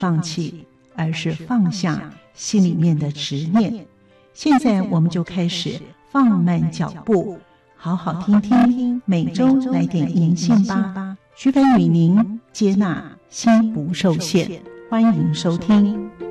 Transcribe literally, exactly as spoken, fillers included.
放弃，而是放下心里面的执念。现在我们就开始放慢脚步，好好听听每周来点银杏吧。徐凡与您接纳心不受限，欢迎收听。